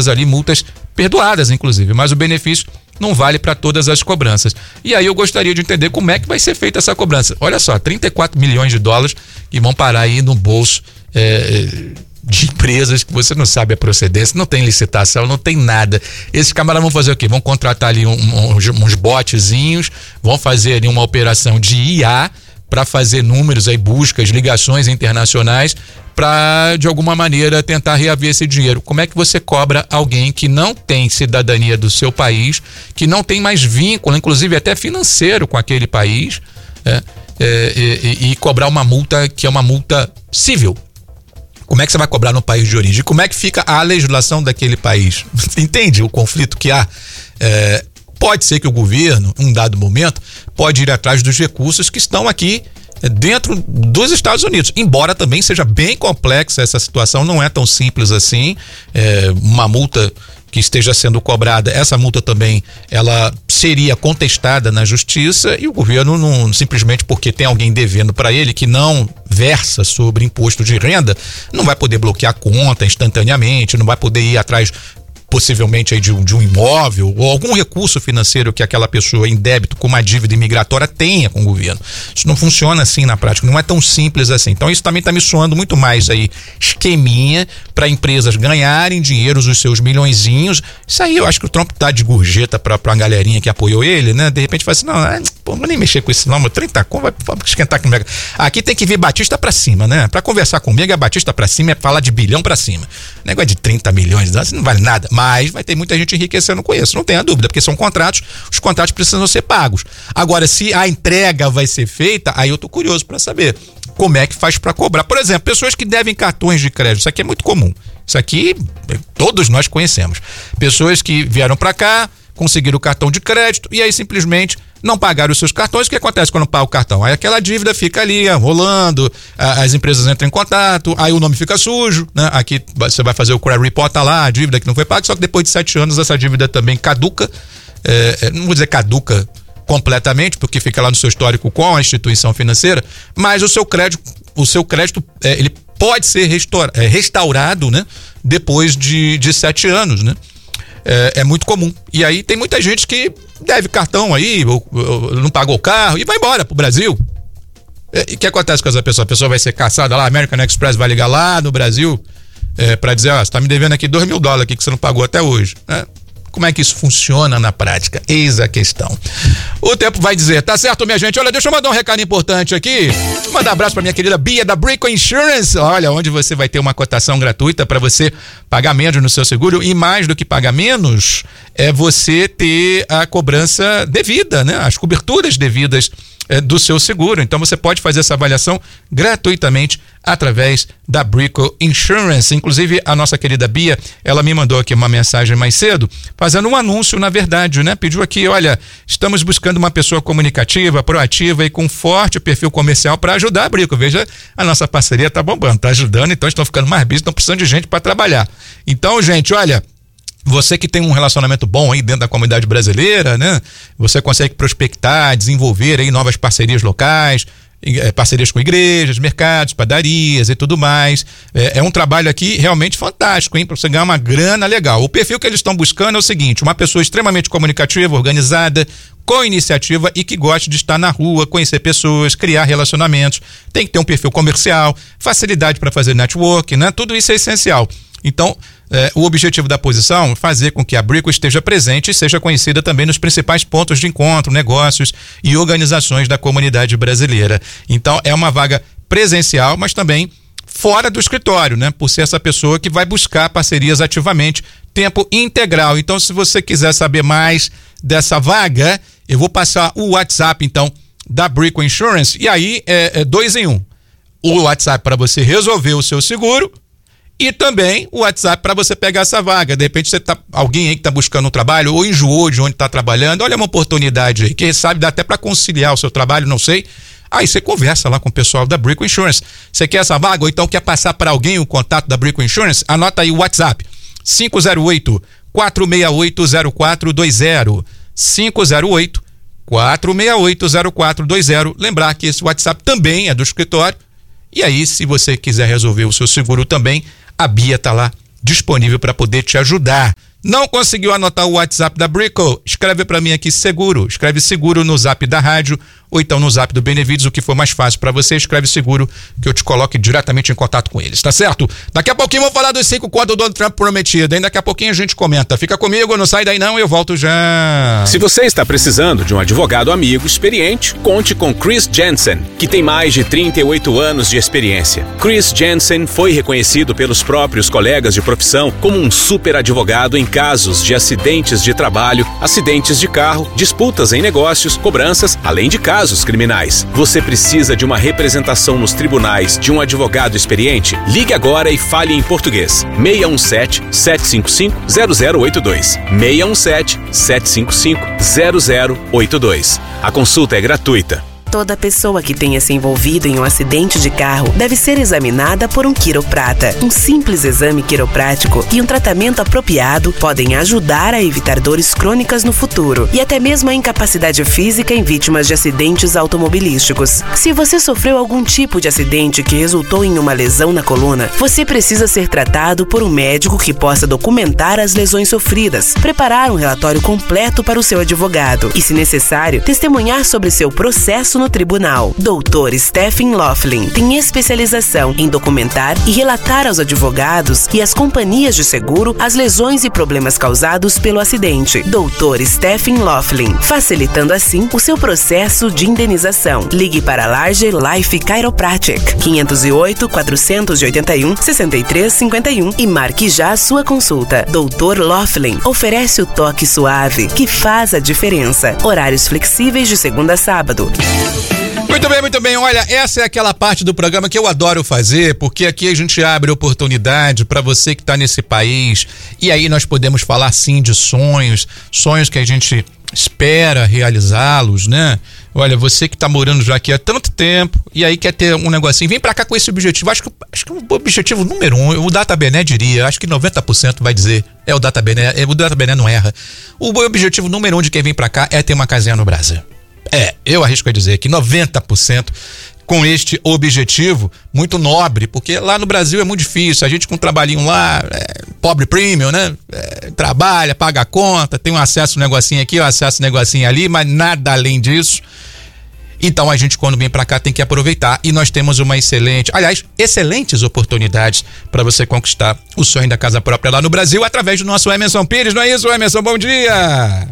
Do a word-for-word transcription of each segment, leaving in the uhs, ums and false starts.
multas ali, multas perdoadas inclusive, mas o benefício não vale para todas as cobranças. E aí eu gostaria de entender como é que vai ser feita essa cobrança. Olha só, trinta e quatro milhões de dólares que vão parar aí no bolso é, de empresas que você não sabe a procedência, não tem licitação, não tem nada. Esses camaradas vão fazer o quê? Vão contratar ali um, um, uns, uns botezinhos, vão fazer ali uma operação de I A para fazer números aí, buscas, ligações internacionais, para de alguma maneira tentar reaver esse dinheiro. Como é que você cobra alguém que não tem cidadania do seu país, que não tem mais vínculo, inclusive até financeiro, com aquele país, é, é, e, e cobrar uma multa que é uma multa civil? Como é que você vai cobrar no país de origem? Como é que fica a legislação daquele país? Entende o conflito que há? É, pode ser que o governo, em um dado momento, pode ir atrás dos recursos que estão aqui dentro dos Estados Unidos, embora também seja bem complexa essa situação, não é tão simples assim. É, uma multa que esteja sendo cobrada, essa multa também ela seria contestada na justiça e o governo não, simplesmente porque tem alguém devendo para ele que não versa sobre imposto de renda, não vai poder bloquear a conta instantaneamente, não vai poder ir atrás possivelmente aí de um, de um imóvel ou algum recurso financeiro que aquela pessoa em débito com uma dívida imigratória tenha com o governo. Isso não funciona assim na prática, não é tão simples assim. Então isso também está me soando muito mais aí esqueminha para empresas ganharem dinheiro, os seus milhõezinhos. Isso aí eu acho que o Trump tá de gorjeta para a galerinha que apoiou ele, né? De repente fala assim, não, é, pô, vou nem mexer com esse nome, trinta conto, vai, vai esquentar aqui no mercado. Aqui tem que vir Batista para cima, né? Para conversar comigo é Batista para cima, é falar de bilhão para cima. O negócio de trinta milhões, isso não vale nada. Mas vai ter muita gente enriquecendo com isso, não tenha dúvida, porque são contratos, os contratos precisam ser pagos. Agora, se a entrega vai ser feita, aí eu tô curioso para saber como é que faz para cobrar. Por exemplo, pessoas que devem cartões de crédito, isso aqui é muito comum. Isso aqui todos nós conhecemos. Pessoas que vieram para cá, conseguiram o cartão de crédito e aí simplesmente não pagaram os seus cartões. O que acontece quando paga o cartão? Aí aquela dívida fica ali rolando, as empresas entram em contato, aí o nome fica sujo, né? Aqui você vai fazer o credit report, tá lá a dívida que não foi paga, só que depois de sete anos essa dívida também caduca, é, não vou dizer caduca completamente, porque fica lá no seu histórico com a instituição financeira, mas o seu crédito, o seu crédito, é, ele pode ser restaura, é, restaurado, né? Depois de, de sete anos, né? É, é muito comum. E aí tem muita gente que deve cartão aí, ou, ou não pagou o carro e vai embora pro Brasil. E o que acontece com essa pessoa? A pessoa vai ser caçada lá, a American Express vai ligar lá no Brasil é, para dizer, ó, você tá me devendo aqui dois mil dólares aqui que você não pagou até hoje, né? Como é que isso funciona na prática? Eis a questão. O tempo vai dizer, tá certo, minha gente? Olha, deixa eu mandar um recado importante aqui. Mandar um abraço pra minha querida Bia da Brico Insurance. Olha, onde você vai ter uma cotação gratuita para você pagar menos no seu seguro e mais do que pagar menos é você ter a cobrança devida, né? As coberturas devidas é, do seu seguro. Então você pode fazer essa avaliação gratuitamente através da Brico Insurance. Inclusive a nossa querida Bia, ela me mandou aqui uma mensagem mais cedo, fazendo um anúncio, na verdade, né? Pediu aqui, olha, estamos buscando uma pessoa comunicativa, proativa e com forte perfil comercial para ajudar a Brico. Veja, a nossa parceria tá bombando, tá ajudando, então estão ficando mais busy, estão precisando de gente para trabalhar. Então, gente, olha, você que tem um relacionamento bom aí dentro da comunidade brasileira, né? Você consegue prospectar, desenvolver aí novas parcerias locais, parcerias com igrejas, mercados, padarias e tudo mais. É, é um trabalho aqui realmente fantástico, hein? Para você ganhar uma grana legal. O perfil que eles estão buscando é o seguinte, uma pessoa extremamente comunicativa, organizada, com iniciativa e que goste de estar na rua, conhecer pessoas, criar relacionamentos. Tem que ter um perfil comercial, facilidade para fazer network, né? Tudo isso é essencial. Então, é, o objetivo da posição é fazer com que a Brico esteja presente e seja conhecida também nos principais pontos de encontro, negócios e organizações da comunidade brasileira. Então, é uma vaga presencial, mas também fora do escritório, né? Por ser essa pessoa que vai buscar parcerias ativamente, tempo integral. Então, se você quiser saber mais dessa vaga, eu vou passar o WhatsApp, então, da Brico Insurance, e aí é, é dois em um. O WhatsApp para você resolver o seu seguro e também o WhatsApp para você pegar essa vaga. De repente você tá, alguém aí que tá buscando um trabalho ou enjoou de onde tá trabalhando, olha uma oportunidade aí, quem sabe dá até para conciliar o seu trabalho, não sei. Aí você conversa lá com o pessoal da Brico Insurance. Você quer essa vaga ou então quer passar para alguém o contato da Brico Insurance? Anota aí o WhatsApp, cinco zero oito, quatro seis oito, zero quatro dois zero, cinco zero oito, quatro seis oito, zero quatro dois zero. Lembrar que esse WhatsApp também é do escritório. E aí, se você quiser resolver o seu seguro também, a Bia tá lá disponível para poder te ajudar. Não conseguiu anotar o WhatsApp da Brickell? Escreve para mim aqui seguro. Escreve seguro no zap da rádio ou então no zap do Benevides, o que for mais fácil para você. Escreve seguro que eu te coloque diretamente em contato com eles, tá certo? Daqui a pouquinho vamos falar dos cinco contos do Donald Trump prometido, hein? Daqui a pouquinho a gente comenta. Fica comigo, não sai daí não, eu volto já. Se você está precisando de um advogado amigo experiente, conte com Chris Jensen, que tem mais de trinta e oito anos de experiência. Chris Jensen foi reconhecido pelos próprios colegas de profissão como um super advogado em casos de acidentes de trabalho, acidentes de carro, disputas em negócios, cobranças, além de casos criminais. Você precisa de uma representação nos tribunais de um advogado experiente? Ligue agora e fale em português. seis um sete, sete cinco cinco, zero zero oito dois. seis um sete, sete cinco cinco, zero zero oito dois. A consulta é gratuita. Toda pessoa que tenha se envolvido em um acidente de carro deve ser examinada por um quiroprata. Um simples exame quiroprático e um tratamento apropriado podem ajudar a evitar dores crônicas no futuro e até mesmo a incapacidade física em vítimas de acidentes automobilísticos. Se você sofreu algum tipo de acidente que resultou em uma lesão na coluna, você precisa ser tratado por um médico que possa documentar as lesões sofridas, preparar um relatório completo para o seu advogado e, se necessário, testemunhar sobre seu processo no tribunal. doutor Stephen Laughlin tem especialização em documentar e relatar aos advogados e às companhias de seguro as lesões e problemas causados pelo acidente. doutor Stephen Laughlin, facilitando assim o seu processo de indenização. Ligue para Larger Life Chiropractic quinhentos e oito, quatrocentos e oitenta e um, sessenta e três cinquenta e um e marque já a sua consulta. doutor Laughlin oferece o toque suave que faz a diferença. Horários flexíveis de segunda a sábado. Muito bem, muito bem. Olha, essa é aquela parte do programa que eu adoro fazer, porque aqui a gente abre oportunidade para você que está nesse país e aí nós podemos falar sim de sonhos, sonhos que a gente espera realizá-los, né? Olha, você que tá morando já aqui há tanto tempo e aí quer ter um negocinho, vem pra cá com esse objetivo. Acho que, acho que o objetivo número um, o Data Bené diria, acho que noventa por cento vai dizer, é o Data Bené, o Data Bené não erra. O objetivo número um de quem vem pra cá é ter uma casinha no Brasil. É, eu arrisco a dizer que noventa por cento com este objetivo muito nobre, porque lá no Brasil é muito difícil, a gente com um trabalhinho lá, é, pobre premium, né? É, trabalha, paga a conta, tem um acesso, um negocinho aqui, um acesso, um negocinho ali, mas nada além disso. Então a gente, quando vem pra cá, tem que aproveitar e nós temos uma excelente, aliás, excelentes oportunidades para você conquistar o sonho da casa própria lá no Brasil através do nosso Emerson Pires, não é isso, Emerson? Bom dia!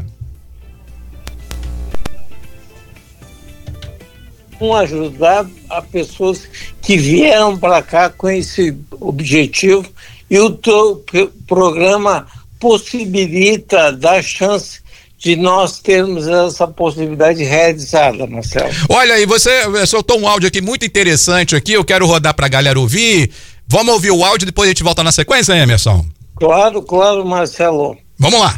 Ajudar a pessoas que vieram para cá com esse objetivo e o teu programa possibilita, dá chance de nós termos essa possibilidade realizada, Marcelo. Olha aí, você soltou um áudio aqui muito interessante aqui, eu quero rodar para a galera ouvir. Vamos ouvir o áudio e depois a gente volta na sequência, Emerson? Claro, claro, Marcelo. Vamos lá.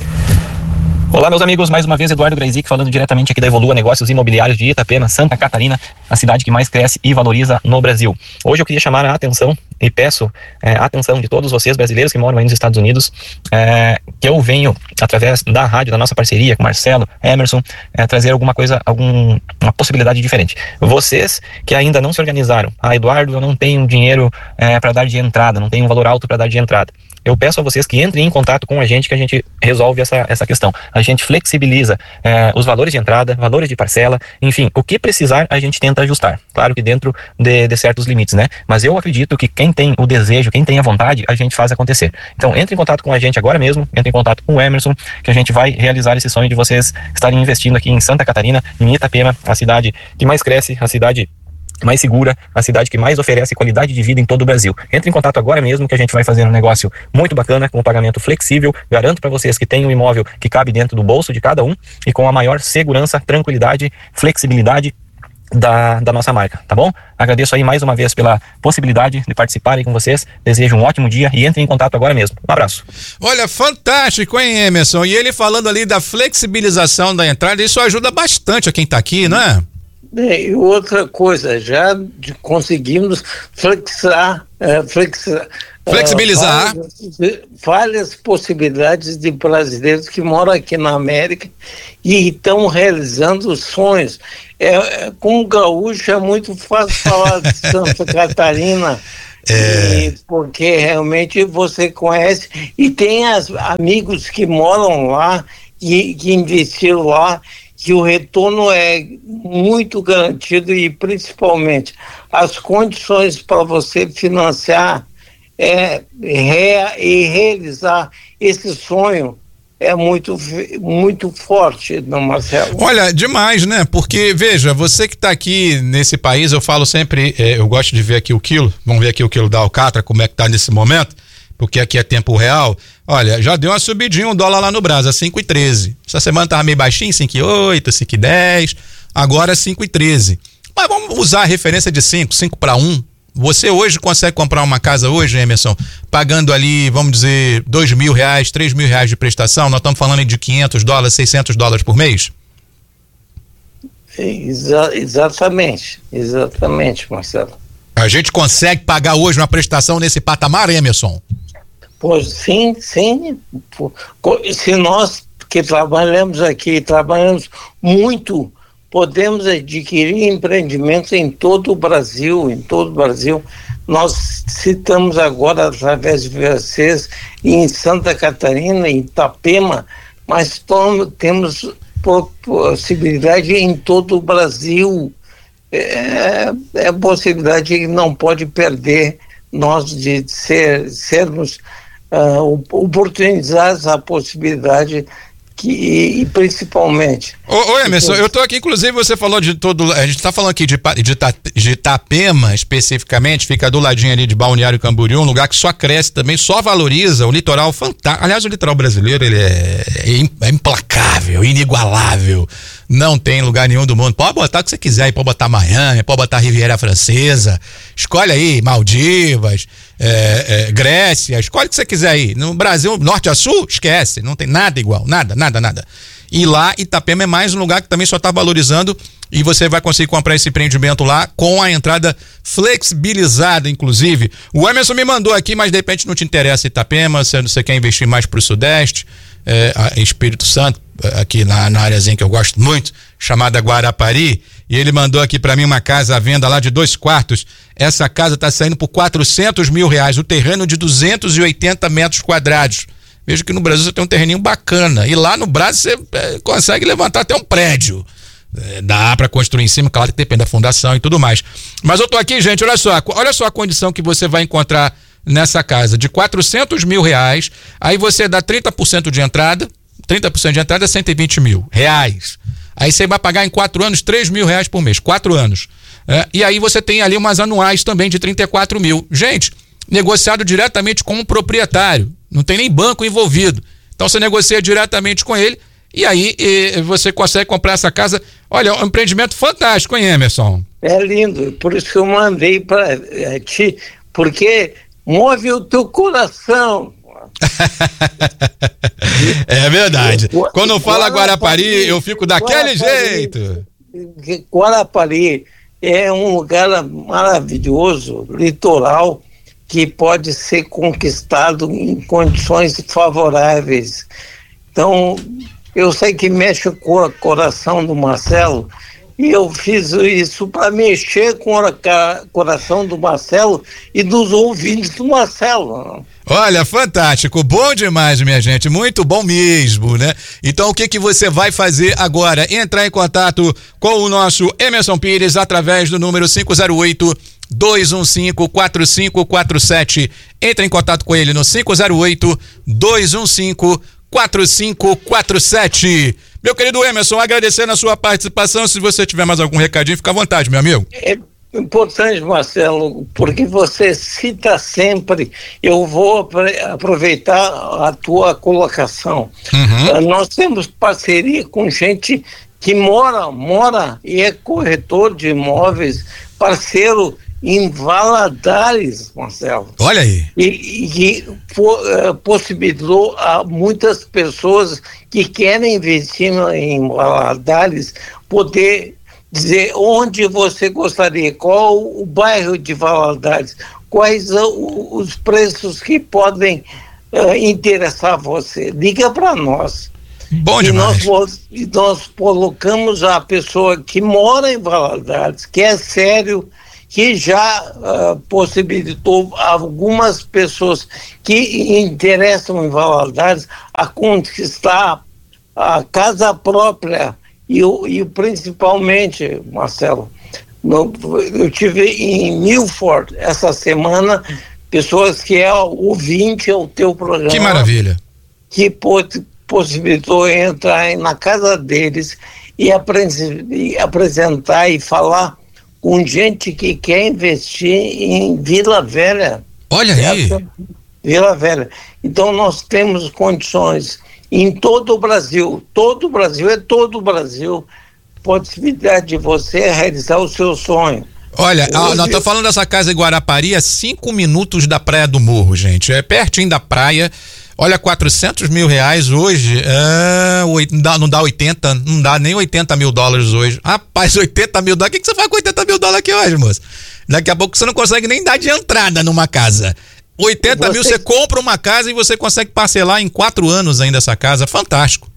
Olá, meus amigos, mais uma vez Eduardo Greizik falando diretamente aqui da Evolua Negócios Imobiliários de Itapema, Santa Catarina, a cidade que mais cresce e valoriza no Brasil. Hoje eu queria chamar a atenção e peço é, a atenção de todos vocês brasileiros que moram aí nos Estados Unidos, é, que eu venho, através da rádio, da nossa parceria com Marcelo, Emerson, é, trazer alguma coisa, alguma possibilidade diferente. Vocês que ainda não se organizaram, ah, Eduardo, eu não tenho dinheiro é, para dar de entrada, não tenho um valor alto para dar de entrada. Eu peço a vocês que entrem em contato com a gente, que a gente resolve essa, essa questão. A gente flexibiliza eh, os valores de entrada, valores de parcela, enfim, o que precisar a gente tenta ajustar. Claro que dentro de, de certos limites, né? Mas eu acredito que quem tem o desejo, quem tem a vontade, a gente faz acontecer. Então, entre em contato com a gente agora mesmo, entre em contato com o Emerson, que a gente vai realizar esse sonho de vocês estarem investindo aqui em Santa Catarina, em Itapema, a cidade que mais cresce, a cidade mais segura, a cidade que mais oferece qualidade de vida em todo o Brasil. Entre em contato agora mesmo que a gente vai fazer um negócio muito bacana, com um pagamento flexível. Garanto para vocês que tem um imóvel que cabe dentro do bolso de cada um e com a maior segurança, tranquilidade, flexibilidade da, da nossa marca, tá bom? Agradeço aí mais uma vez pela possibilidade de participar aí com vocês. Desejo um ótimo dia e entrem em contato agora mesmo. Um abraço. Olha, fantástico, hein, Emerson? E ele falando ali da flexibilização da entrada, isso ajuda bastante a quem tá aqui, não é? E outra coisa, já de conseguimos flexar, é, flexar, flexibilizar é, várias, várias possibilidades de brasileiros que moram aqui na América e estão realizando sonhos. É, é, com o gaúcho é muito fácil falar de Santa Catarina. É. E porque realmente você conhece e tem as, amigos que moram lá, que, que investiram lá, que o retorno é muito garantido e principalmente as condições para você financiar é, rea, e realizar esse sonho é muito, muito forte, não, Marcelo? Olha, demais, né? Porque, veja, você que está aqui nesse país, eu falo sempre, é, eu gosto de ver aqui o quilo, vamos ver aqui o quilo da alcatra, como é que tá nesse momento, porque aqui é tempo real. Olha, já deu uma subidinha, um dólar lá no Brasa, cinco e treze. Essa semana tava meio baixinho, cinco e oito, cinco e dez, agora cinco e treze. Mas vamos usar a referência de cinco, cinco para um. Você hoje consegue comprar uma casa hoje, Emerson, pagando ali, vamos dizer, dois mil reais, três mil reais de prestação? Nós estamos falando de quinhentos dólares, seiscentos dólares por mês? Exa- exatamente, exatamente, Marcelo. A gente consegue pagar hoje uma prestação nesse patamar, Emerson? Pois sim, sim. Se nós que trabalhamos aqui, trabalhamos muito, podemos adquirir empreendimentos em todo o Brasil, em todo o Brasil. Nós citamos agora, através de vocês, em Santa Catarina, em Itapema, mas tom, temos possibilidade em todo o Brasil. É, é possibilidade que não pode perder nós de ser, sermos uh, oportunizados a possibilidade que, e principalmente... Ô, ô Emerson, eu tô aqui, inclusive você falou de todo, a gente tá falando aqui de, de, de Itapema especificamente, fica do ladinho ali de Balneário Camboriú, um lugar que só cresce também, só valoriza, o litoral fantástico, aliás o litoral brasileiro ele é, é implacável, inigualável, não tem lugar nenhum do mundo, pode botar o que você quiser aí, pode botar Miami, pode botar Riviera Francesa, escolhe aí, Maldivas, é, é, Grécia, escolhe o que você quiser aí, no Brasil, norte a sul, esquece, não tem nada igual, nada, nada, nada. E lá, Itapema é mais um lugar que também só está valorizando e você vai conseguir comprar esse empreendimento lá com a entrada flexibilizada, inclusive. O Emerson me mandou aqui, mas de repente não te interessa Itapema, você, você quer investir mais para o Sudeste, é, Espírito Santo, aqui na, na areazinha que eu gosto muito, chamada Guarapari, e ele mandou aqui para mim uma casa à venda lá de dois quartos. Essa casa está saindo por quatrocentos mil reais, o terreno de duzentos e oitenta metros quadrados. Veja que no Brasil você tem um terreninho bacana. E lá no Brasil você é, consegue levantar até um prédio. É, dá para construir em cima, claro que depende da fundação e tudo mais. Mas eu tô aqui, gente, olha só. Olha só a condição que você vai encontrar nessa casa. De quatrocentos mil reais, aí você dá trinta por cento de entrada. trinta por cento de entrada é cento e vinte mil reais. Aí você vai pagar em quatro anos três mil reais por mês. Quatro anos. É, e aí você tem ali umas anuais também de trinta e quatro mil. Gente, negociado diretamente com o proprietário. Não tem nem banco envolvido. Então você negocia diretamente com ele e aí e, você consegue comprar essa casa. Olha, é um empreendimento fantástico, hein, Emerson? É lindo, por isso que eu mandei para é, ti, porque move o teu coração. É verdade. Quando fala Guarapari, Guarapari eu fico daquele Guarapari, jeito. Guarapari é um lugar maravilhoso, litoral, que pode ser conquistado em condições favoráveis. Então, eu sei que mexe com o coração do Marcelo, e eu fiz isso para mexer com o coração do Marcelo e dos ouvintes do Marcelo. Olha, fantástico, bom demais, minha gente, muito bom mesmo, né? Então o que que você vai fazer agora? Entrar em contato com o nosso Emerson Pires através do número cinco zero oito, dois um cinco, quatro cinco quatro sete. Entre em contato com ele no cinco zero oito, dois um cinco, quatro cinco quatro sete. Meu querido Emerson, agradecendo a sua participação. Se você tiver mais algum recadinho, fica à vontade, meu amigo. É importante, Marcelo, porque você cita sempre, eu vou aproveitar a tua colocação. Uhum. Nós temos parceria com gente que mora, mora e é corretor de imóveis, parceiro em Valadares, Marcelo. Olha aí. E que uh, possibilitou a muitas pessoas que querem investir em Valadares poder dizer onde você gostaria, qual o bairro de Valadares, quais são os preços que podem uh, interessar você. Liga para nós. Bom e demais. Nós, e nós colocamos a pessoa que mora em Valadares, que é sério, que já uh, possibilitou algumas pessoas que interessam em Valadares a conquistar a casa própria e, e principalmente, Marcelo, no, eu tive em Milford essa semana pessoas que é ouvinte ao teu programa. Que maravilha. Que pode, possibilitou entrar na casa deles e, apre- e apresentar e falar com gente que quer investir em Vila Velha. Olha aí. Vila Velha. Então nós temos condições em todo o Brasil, todo o Brasil é todo o Brasil, possibilidade de você realizar o seu sonho. Olha, Hoje... nós estamos falando dessa casa em Guarapari, a cinco minutos da Praia do Morro, gente. É pertinho da praia. Olha, quatrocentos mil reais hoje, é, não, dá, não dá oitenta, não dá nem oitenta mil dólares hoje. Rapaz, oitenta mil dólares, o que, que você faz com oitenta mil dólares aqui hoje, moço? Daqui a pouco você não consegue nem dar de entrada numa casa. oitenta mil, você compra uma casa e você consegue parcelar em quatro anos ainda essa casa, fantástico.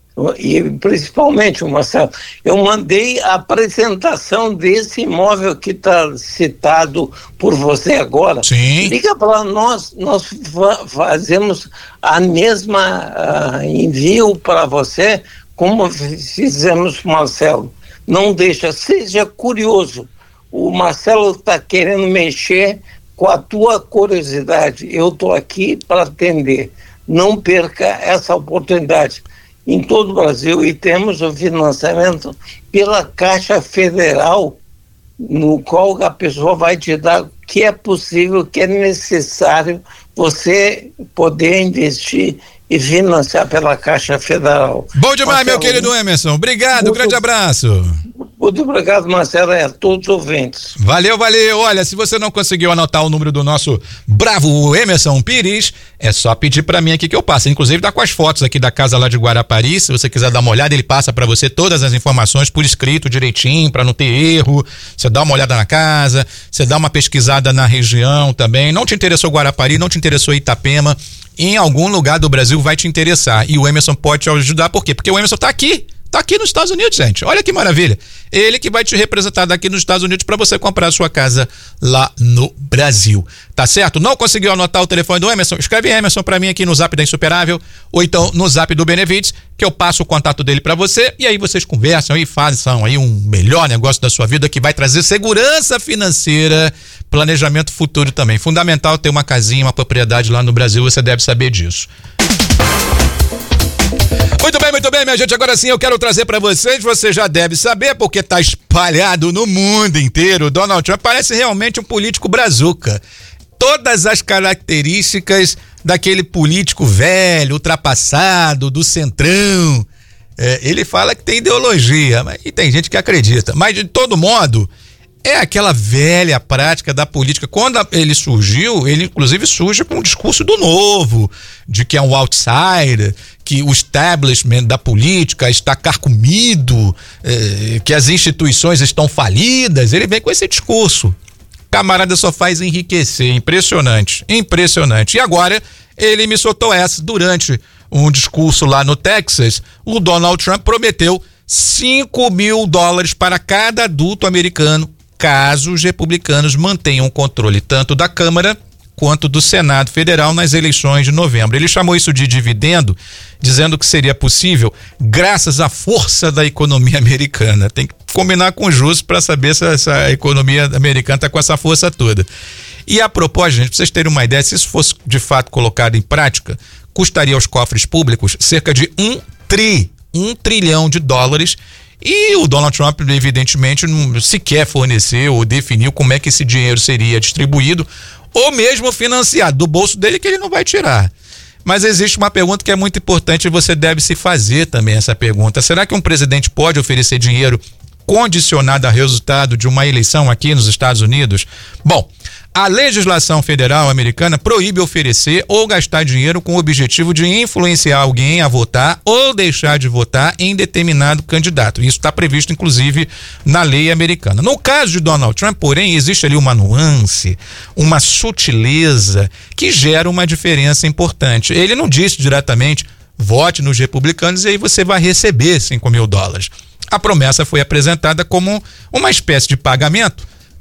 E principalmente, Marcelo, eu mandei a apresentação desse imóvel que está citado por você agora. Sim. Liga para nós, nós fa- fazemos a mesma uh, envio para você, como fizemos com o Marcelo. Não deixa, seja curioso. O Marcelo está querendo mexer com a tua curiosidade. Eu estou aqui para atender. Não perca essa oportunidade. Em todo o Brasil, e temos o financiamento pela Caixa Federal, no qual a pessoa vai te dar o que é possível, que é necessário você poder investir e financiar pela Caixa Federal. Bom demais, Marcelo, meu querido Emerson. Obrigado, muito, grande abraço. Muito obrigado, Marcelo, e a todos os ouvintes. Valeu, valeu. Olha, se você não conseguiu anotar o número do nosso bravo Emerson Pires, é só pedir pra mim aqui que eu passo. Inclusive tá com as fotos aqui da casa lá de Guarapari. Se você quiser dar uma olhada, ele passa pra você todas as informações por escrito direitinho, pra não ter erro. Você dá uma olhada na casa, você dá uma pesquisada na região também. Não te interessou Guarapari, não te interessou Itapema, em algum lugar do Brasil vai te interessar. E o Emerson pode te ajudar, por quê? Porque o Emerson tá aqui. Tá aqui nos Estados Unidos, gente. Olha que maravilha. Ele que vai te representar daqui nos Estados Unidos para você comprar a sua casa lá no Brasil. Tá certo? Não conseguiu anotar o telefone do Emerson? Escreve Emerson para mim aqui no Zap da Insuperável ou então no Zap do Benevides, que eu passo o contato dele para você e aí vocês conversam e façam aí um melhor negócio da sua vida que vai trazer segurança financeira, planejamento futuro também. Fundamental ter uma casinha, uma propriedade lá no Brasil, você deve saber disso. Muito bem, muito bem, minha gente, agora sim eu quero trazer para vocês, você já deve saber porque tá espalhado no mundo inteiro, Donald Trump parece realmente um político brazuca. Todas as características daquele político velho, ultrapassado, do centrão. É, ele fala que tem ideologia, mas, e tem gente que acredita, mas de todo modo, é aquela velha prática da política. Quando ele surgiu, ele inclusive surge com um discurso do novo, de que é um outsider, que o establishment da política está carcomido, eh, que as instituições estão falidas. Ele vem com esse discurso. Camarada só faz enriquecer. Impressionante, impressionante. E agora ele me soltou essa durante um discurso lá no Texas. O Donald Trump prometeu cinco mil dólares para cada adulto americano caso os republicanos mantenham o controle tanto da Câmara quanto do Senado Federal nas eleições de novembro. Ele chamou isso de dividendo, dizendo que seria possível graças à força da economia americana. Tem que combinar com o justo para saber se essa economia americana está com essa força toda. E a propósito, gente, para vocês terem uma ideia, se isso fosse de fato colocado em prática, custaria aos cofres públicos cerca de um tri, um trilhão de dólares. E o Donald Trump, evidentemente, não sequer forneceu ou definiu como é que esse dinheiro seria distribuído ou mesmo financiado do bolso dele, que ele não vai tirar. Mas existe uma pergunta que é muito importante e você deve se fazer também essa pergunta. Será que um presidente pode oferecer dinheiro condicionado a resultado de uma eleição aqui nos Estados Unidos? Bom, a legislação federal americana proíbe oferecer ou gastar dinheiro com o objetivo de influenciar alguém a votar ou deixar de votar em determinado candidato. Isso está previsto, inclusive, na lei americana. No caso de Donald Trump, porém, existe ali uma nuance, uma sutileza que gera uma diferença importante. Ele não disse diretamente, vote nos republicanos e aí você vai receber cinco mil dólares. A promessa foi apresentada como uma espécie de pagamento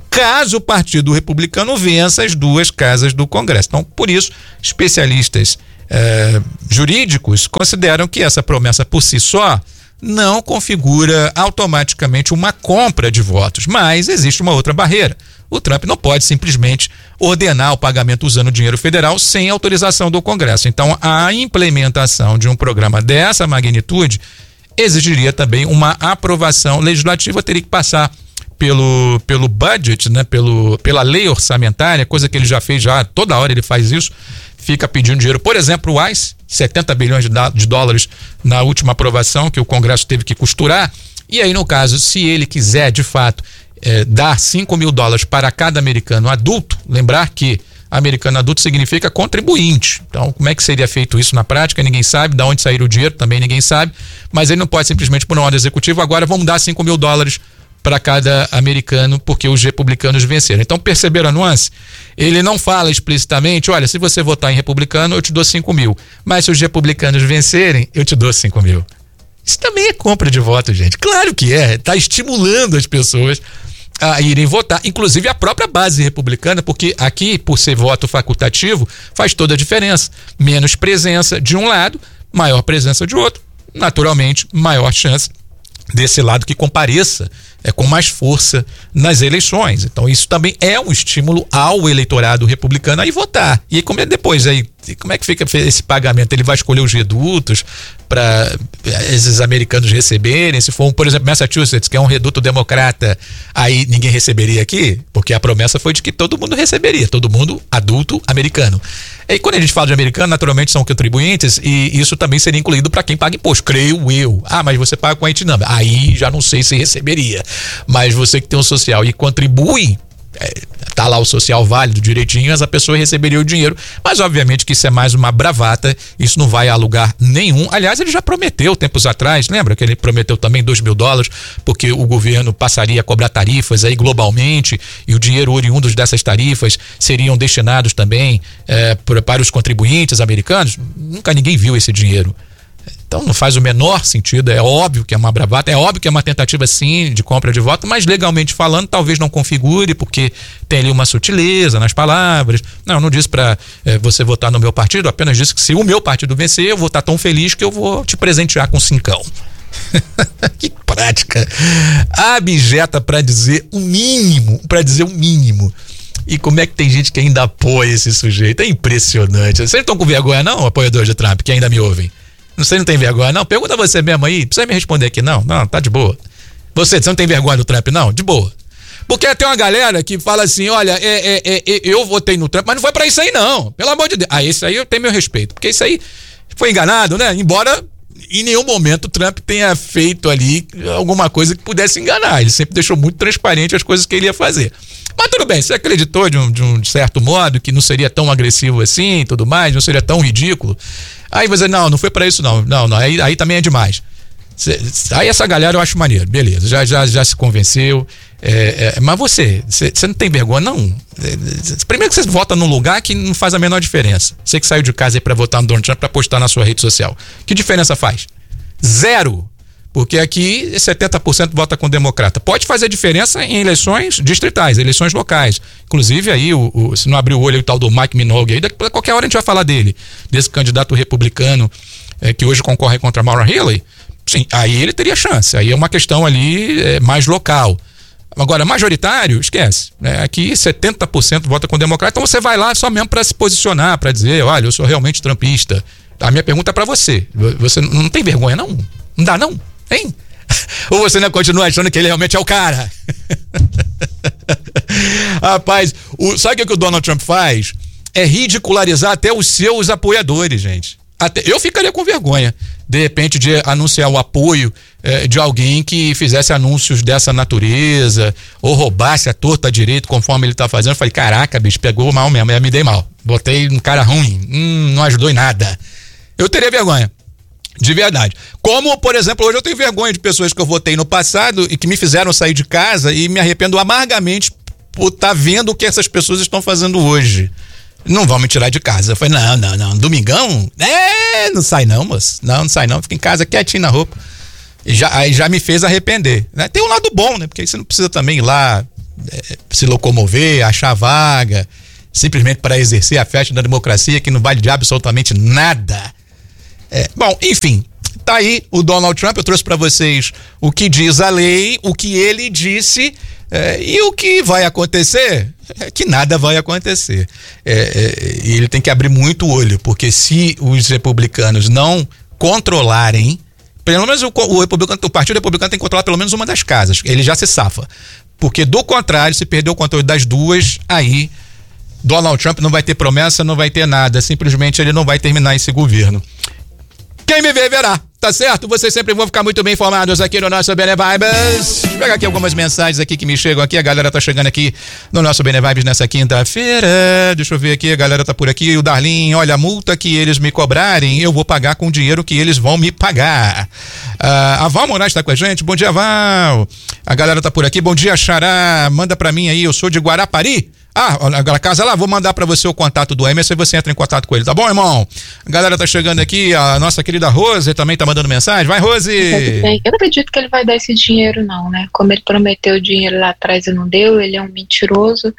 caso o Partido Republicano vença as duas casas do Congresso. Então, por isso, especialistas eh, jurídicos consideram que essa promessa por si só não configura automaticamente uma compra de votos, mas existe uma outra barreira. O Trump não pode simplesmente ordenar o pagamento usando dinheiro federal sem autorização do Congresso. Então, a implementação de um programa dessa magnitude exigiria também uma aprovação legislativa, teria que passar pelo, pelo budget, né? pelo, pela lei orçamentária, coisa que ele já fez, já toda hora ele faz isso, fica pedindo dinheiro. Por exemplo, o ICE, setenta bilhões de, de dólares na última aprovação que o Congresso teve que costurar. E aí, no caso, se ele quiser, de fato, é, dar cinco mil dólares para cada americano adulto, lembrar que americano adulto significa contribuinte. Então, como é que seria feito isso na prática? Ninguém sabe. De onde sair o dinheiro? Também ninguém sabe. Mas ele não pode simplesmente, por uma ordem executiva, agora vamos dar cinco mil dólares para cada americano, porque os republicanos venceram. Então, perceberam a nuance? Ele não fala explicitamente, olha, se você votar em republicano, eu te dou cinco mil. Mas se os republicanos vencerem, eu te dou cinco mil. Isso também é compra de voto, gente. Claro que é. Está estimulando as pessoas a irem votar, inclusive a própria base republicana, porque aqui, por ser voto facultativo, faz toda a diferença. Menos presença de um lado, maior presença de outro. Naturalmente, maior chance desse lado que compareça é, com mais força nas eleições. Então isso também é um estímulo ao eleitorado republicano a ir votar. E como é depois aí, como é que fica esse pagamento? Ele vai escolher os redutos para esses americanos receberem? Se for, por exemplo, Massachusetts, que é um reduto democrata, aí ninguém receberia aqui? Porque a promessa foi de que todo mundo receberia, todo mundo adulto americano. E quando a gente fala de americano, naturalmente são contribuintes, e isso também seria incluído para quem paga imposto, creio eu. Ah, mas você paga com a I T number. Aí já não sei se receberia. Mas você que tem um social e contribui, é, tá lá o social válido direitinho, essa pessoa receberia o dinheiro. Mas obviamente que isso é mais uma bravata, isso não vai a lugar nenhum. Aliás, ele já prometeu tempos atrás, lembra que ele prometeu também dois mil dólares, porque o governo passaria a cobrar tarifas aí globalmente, e o dinheiro oriundos dessas tarifas seriam destinados também é, para os contribuintes americanos. Nunca ninguém viu esse dinheiro. Então não faz o menor sentido, é óbvio que é uma bravata, é óbvio que é uma tentativa sim de compra de voto, mas legalmente falando talvez não configure, porque tem ali uma sutileza nas palavras. Não, eu não disse para é, você votar no meu partido, apenas disse que se o meu partido vencer, eu vou estar tão feliz que eu vou te presentear com cincão. Que prática abjeta para dizer o mínimo, para dizer o mínimo. E como é que tem gente que ainda apoia esse sujeito? É impressionante. Vocês não estão com vergonha não, apoiadores de Trump, que ainda me ouvem? Você não tem vergonha, não? Pergunta você mesmo aí. Não precisa me responder aqui, não. Não, tá de boa. Você, você não tem vergonha do Trump, não? De boa. Porque tem uma galera que fala assim, olha, é, é, é, eu votei no Trump, mas não foi pra isso aí, não. Pelo amor de Deus. Ah, esse aí eu tenho meu respeito. Porque isso aí foi enganado, né? Embora em nenhum momento o Trump tenha feito ali alguma coisa que pudesse enganar. Ele sempre deixou muito transparente as coisas que ele ia fazer. Mas tudo bem, você acreditou de um, de um certo modo que não seria tão agressivo assim e tudo mais, não seria tão ridículo. Aí você, não, não foi pra isso não, não, não aí, aí também é demais. Cê, aí essa galera eu acho maneiro, beleza, já, já, já se convenceu, é, é, mas você, você não tem vergonha, não? É, primeiro que você vota num lugar que não faz a menor diferença. Você que saiu de casa aí pra votar no Donald Trump pra postar na sua rede social. Que diferença faz? Zero. Porque aqui setenta por cento vota com democrata. Pode fazer diferença em eleições distritais, eleições locais. Inclusive aí, o, o, se não abrir o olho aí, o tal do Mike Minogue, aí, a qualquer hora a gente vai falar dele, desse candidato republicano é, que hoje concorre contra Maura Healey. Sim, aí ele teria chance. Aí é uma questão ali é, mais local. Agora, majoritário, esquece. É, aqui setenta por cento vota com democrata, então você vai lá só mesmo para se posicionar, para dizer, olha, eu sou realmente trumpista. A minha pergunta é para você. Você não tem vergonha, não? Não dá, não? Hein? Ou você ainda continua achando que ele realmente é o cara? Rapaz, o, sabe o que o Donald Trump faz? É ridicularizar até os seus apoiadores, gente. Até, eu ficaria com vergonha, de repente, de anunciar o apoio eh, de alguém que fizesse anúncios dessa natureza, ou roubasse a torta à direita, conforme ele tá fazendo. Eu falei, caraca, bicho, pegou mal mesmo, eu me dei mal. Botei um cara ruim, hum, não ajudou em nada. Eu teria vergonha. De verdade. Como, por exemplo, hoje eu tenho vergonha de pessoas que eu votei no passado e que me fizeram sair de casa e me arrependo amargamente por estar vendo o que essas pessoas estão fazendo hoje. Não vão me tirar de casa. Eu falei, não, não, não. Domingão? É, não sai não, moço. Não, não sai não. Fica em casa quietinho na roupa. E já, aí já me fez arrepender. Né? Tem um lado bom, né? Porque aí você não precisa também ir lá é, se locomover, achar vaga, simplesmente para exercer a festa da democracia que não vale de absolutamente nada. É, bom, enfim, tá aí o Donald Trump. Eu trouxe para vocês o que diz a lei, o que ele disse, é, e o que vai acontecer é que nada vai acontecer. É, é, e ele tem que abrir muito o olho, porque se os republicanos não controlarem, pelo menos o, o, republicano, o Partido Republicano tem que controlar pelo menos uma das casas, ele já se safa, porque do contrário, se perder o controle das duas, aí Donald Trump não vai ter promessa, não vai ter nada, simplesmente ele não vai terminar esse governo. Quem me vê, verá, tá certo? Vocês sempre vão ficar muito bem informados aqui no nosso Bene Vibes. Deixa eu pegar aqui algumas mensagens aqui que me chegam aqui, a galera tá chegando aqui no nosso Bene Vibes nessa quinta-feira. Deixa eu ver aqui, a galera tá por aqui. O Darlin, olha, a multa que eles me cobrarem, eu vou pagar com o dinheiro que eles vão me pagar. Ah, a Val Moraes tá com a gente, bom dia, Val. A galera tá por aqui, bom dia, Xará, manda pra mim aí, eu sou de Guarapari. Ah, a casa lá, vou mandar pra você o contato do Emerson e você entra em contato com ele, tá bom, irmão? A galera tá chegando aqui, a nossa querida Rose também tá mandando mensagem. Vai, Rose! Bem, eu não acredito que ele vai dar esse dinheiro, não, né? Como ele prometeu o dinheiro lá atrás e não deu, ele é um mentiroso,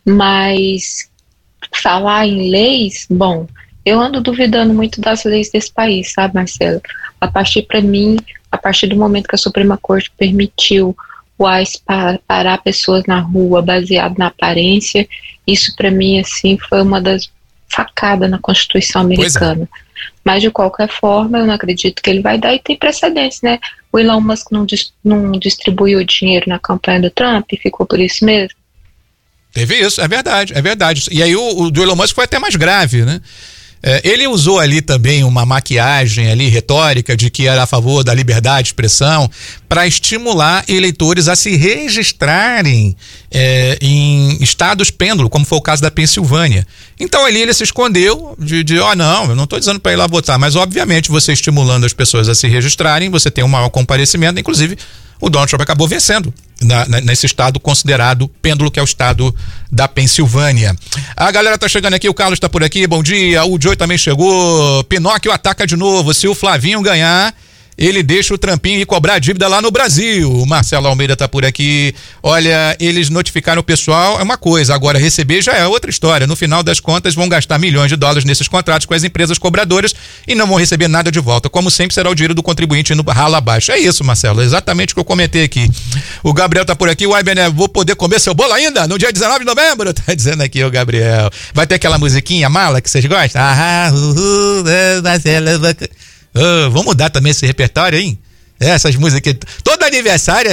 mas falar em leis, bom, eu ando duvidando muito das leis desse país, sabe, Marcelo? A partir, pra mim, a partir do momento que a Suprema Corte permitiu o I C E para parar pessoas na rua baseado na aparência, isso para mim assim foi uma das facadas na Constituição americana. É. Mas de qualquer forma eu não acredito que ele vai dar, e tem precedentes, né? O Elon Musk não, dis- não distribuiu dinheiro na campanha do Trump e ficou por isso mesmo. Teve isso, é verdade, é verdade. E aí o, o do Elon Musk foi até mais grave, né? É, ele usou ali também uma maquiagem ali retórica de que era a favor da liberdade de expressão para estimular eleitores a se registrarem é, em estados pêndulo, como foi o caso da Pensilvânia. Então ali ele se escondeu de, de ó, oh, não, eu não estou dizendo para ir lá votar, mas obviamente você estimulando as pessoas a se registrarem, você tem um maior comparecimento, inclusive o Donald Trump acabou vencendo na, na, nesse estado considerado pêndulo, que é o estado da Pensilvânia. A galera tá chegando aqui, o Carlos tá por aqui, bom dia, o Joey também chegou. Pinóquio ataca de novo, se o Flavinho ganhar, ele deixa o Trampinho ir cobrar a dívida lá no Brasil. O Marcelo Almeida tá por aqui. Olha, eles notificaram o pessoal, é uma coisa, agora receber já é outra história. No final das contas vão gastar milhões de dólares nesses contratos com as empresas cobradoras e não vão receber nada de volta. Como sempre, será o dinheiro do contribuinte indo rala abaixo. É isso, Marcelo, exatamente o que eu comentei aqui. O Gabriel tá por aqui. Uai, Bené, vou poder comer seu bolo ainda? No dia dezenove de novembro? Tá dizendo aqui o Gabriel. Vai ter aquela musiquinha mala que vocês gostam? Ah, uh, uh, Marcelo, oh, vamos mudar também esse repertório, hein? É, essas músicas. Todo aniversário.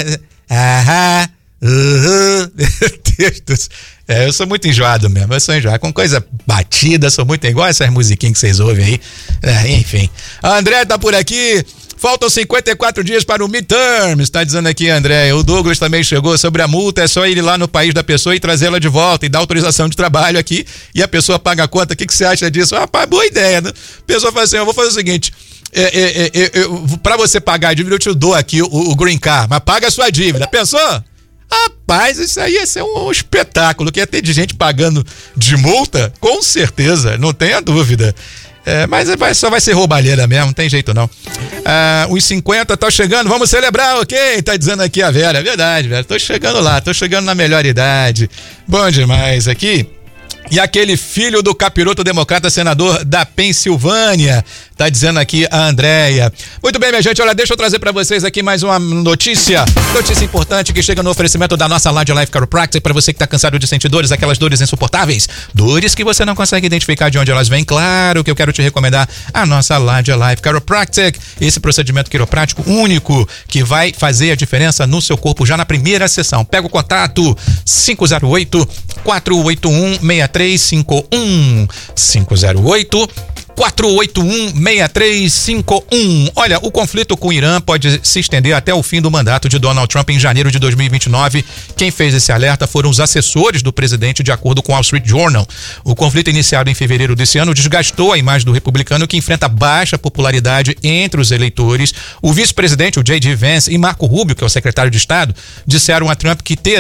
Ah, uh, uh, meu Deus do céu. É, eu sou muito enjoado mesmo. Eu sou enjoado com coisa batida. Sou muito igual essas musiquinhas que vocês ouvem aí. É, enfim. A André tá por aqui. Faltam cinquenta e quatro dias para o midterm, está dizendo aqui, André. O Douglas também chegou sobre a multa. É só ir lá no país da pessoa e trazê-la de volta e dar autorização de trabalho aqui e a pessoa paga a conta. O que, que você acha disso? Rapaz, boa ideia, né? A pessoa fala assim, eu vou fazer o seguinte, é, é, é, é, para você pagar a dívida eu te dou aqui o, o green card, mas paga a sua dívida. Pensou? Rapaz, isso aí ia ser um, um espetáculo, que ia ter de gente pagando de multa, com certeza, não tenha dúvida. É, mas vai, só vai ser roubalheira mesmo, não tem jeito não. Ah, os cinquenta tá chegando, vamos celebrar, ok? Tá dizendo aqui a Vera, é verdade, Vera, tô chegando lá, tô chegando na melhor idade. Bom demais aqui. E aquele filho do capiroto democrata, senador da Pensilvânia, tá dizendo aqui a Andréia. Muito bem, minha gente, olha, deixa eu trazer pra vocês aqui mais uma notícia, notícia importante que chega no oferecimento da nossa Ladia Life Chiropractic, pra você que tá cansado de sentir dores, aquelas dores insuportáveis, dores que você não consegue identificar de onde elas vêm. Claro que eu quero te recomendar a nossa Ladia Life Chiropractic, esse procedimento quiroprático único que vai fazer a diferença no seu corpo já na primeira sessão. Pega o contato cinco zero oito, quatro oito um, seis três cinco um, cinco zero oito, quatro oito um, seis três cinco um. Olha, o conflito com o Irã pode se estender até o fim do mandato de Donald Trump em janeiro de dois mil e vinte e nove. Quem fez esse alerta foram os assessores do presidente, de acordo com o Wall Street Journal. O conflito iniciado em fevereiro desse ano desgastou a imagem do republicano, que enfrenta baixa popularidade entre os eleitores. O vice-presidente, o J D Vance, e Marco Rubio, que é o secretário de Estado, disseram a Trump que Teherã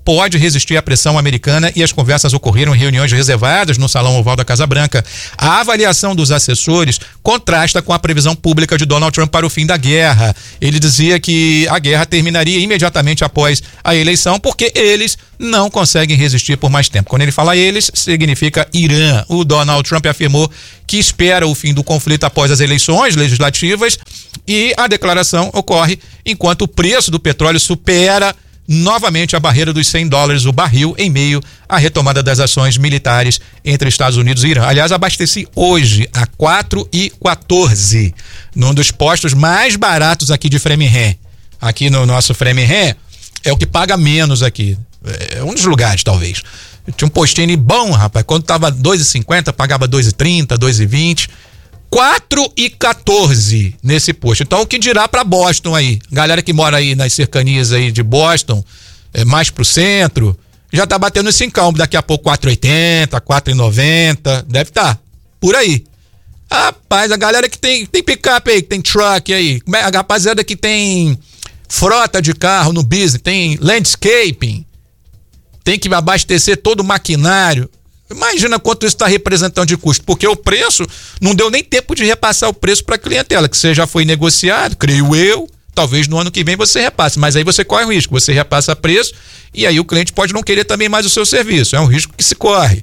pode resistir à pressão americana e as conversas ocorreram em reuniões reservadas no Salão Oval da Casa Branca. A avaliação dos assessores contrasta com a previsão pública de Donald Trump para o fim da guerra. Ele dizia que a guerra terminaria imediatamente após a eleição porque eles não conseguem resistir por mais tempo. Quando ele fala eles, significa Irã. O Donald Trump afirmou que espera o fim do conflito após as eleições legislativas e a declaração ocorre enquanto o preço do petróleo supera novamente a barreira dos cem dólares o barril em meio à retomada das ações militares entre Estados Unidos e Irã. Aliás, abasteci hoje a quatro e quatorze num dos postos mais baratos aqui de Framingham. Aqui no nosso Framingham é o que paga menos aqui. É um dos lugares, talvez. Tinha um postinho bom, rapaz. Quando tava dois e cinquenta, pagava dois e trinta, dois e vinte. quatro e quatorze nesse posto. Então, o que dirá para Boston aí? Galera que mora aí nas cercanias aí de Boston, é, mais pro centro, já tá batendo cincão. Daqui a pouco quatro e oitenta, quatro e noventa, deve estar tá por aí. Rapaz, a galera que tem, tem picape aí, que tem truck aí, a rapaziada que tem frota de carro no business, tem landscaping, tem que abastecer todo o maquinário. Imagina quanto isso está representando de custo, porque o preço não deu nem tempo de repassar o preço para a clientela, que você já foi negociado, creio eu, talvez no ano que vem você repasse, mas aí você corre o risco, você repassa preço e aí o cliente pode não querer também mais o seu serviço, é um risco que se corre.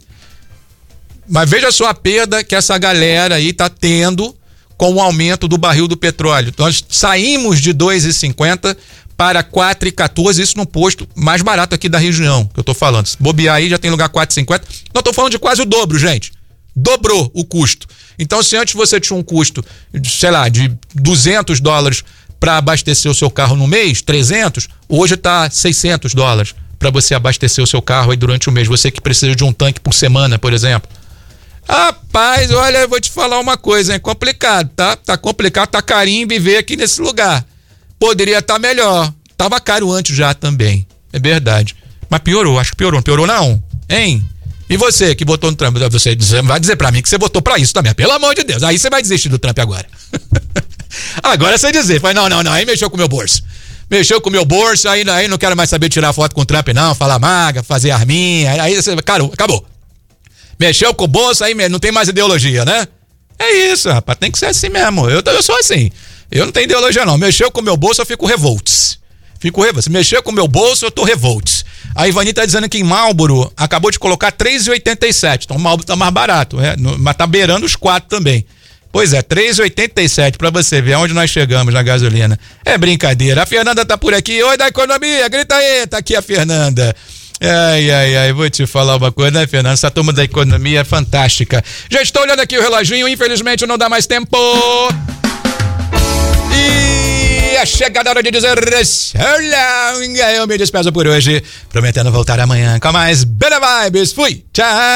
Mas veja só a perda que essa galera aí está tendo com o aumento do barril do petróleo. Nós saímos de dois e cinquenta para quatro e quatorze, isso no posto mais barato aqui da região, que eu tô falando. Se bobear aí, já tem lugar quatro e cinquenta. Nós tô falando de quase o dobro, gente. Dobrou o custo. Então, se antes você tinha um custo, sei lá, de duzentos dólares para abastecer o seu carro no mês, trezentos, hoje tá seiscentos dólares para você abastecer o seu carro aí durante o mês. Você que precisa de um tanque por semana, por exemplo. Rapaz, olha, eu vou te falar uma coisa, é complicado, tá? Tá complicado, tá carinho viver aqui nesse lugar. Poderia estar melhor. Tava caro antes já também. É verdade. Mas piorou, acho que piorou. Não piorou não? Hein? E você que votou no Trump? Você vai dizer pra mim que você votou pra isso também. Pelo amor de Deus. Aí você vai desistir do Trump agora. Agora você dizer. Vai, não, não, não. Aí mexeu com o meu bolso. Mexeu com o meu bolso. Aí, aí não quero mais saber tirar foto com o Trump não. Falar maga, fazer arminha. Aí você... Cara, acabou. Mexeu com o bolso, aí não tem mais ideologia, né? É isso, rapaz. Tem que ser assim mesmo. Eu, eu sou assim. Eu não tenho ideologia não, mexeu com o meu bolso eu fico revolts, fico revolts, mexeu com o meu bolso eu tô revolts. A Ivani tá dizendo que em Marlboro acabou de colocar três e oitenta e sete, então o Marlboro tá mais barato, é, no, mas tá beirando os quatro também. Pois é, três e oitenta e sete pra você ver aonde nós chegamos na gasolina. É brincadeira, a Fernanda tá por aqui, oi da economia, grita aí, tá aqui a Fernanda. Ai, ai, ai, vou te falar uma coisa, né, Fernanda? Essa turma da economia é fantástica. Já estou olhando aqui o reloginho, infelizmente não dá mais tempo. E a chegada da hora de dizer eu me despeço por hoje, prometendo voltar amanhã com mais Better Vibes. Fui, tchau!